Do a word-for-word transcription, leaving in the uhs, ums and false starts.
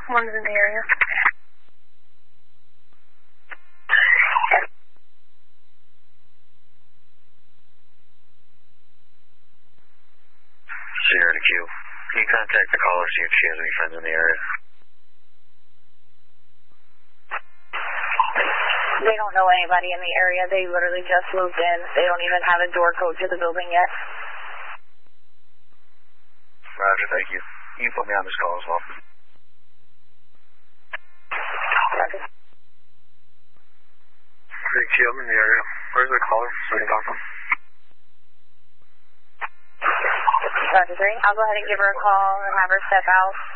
One's in the area. Sierra to Q. Can you contact the caller, see if she has any friends in the area? They don't know anybody in the area. They literally just moved in. They don't even have a door code to the building yet. Roger, thank you. You can put me on this call as well. Roger. three Q, I'm in the area. Where's the caller so I can talk to him? Roger three. I'll go ahead and give her a call and have her step out.